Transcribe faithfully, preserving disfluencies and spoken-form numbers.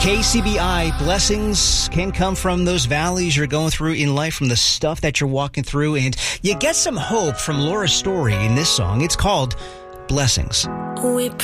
K C B I, blessings can come from those valleys you're going through in life, from the stuff that you're walking through, and you get some hope from Laura's story in this song. It's called Blessings. We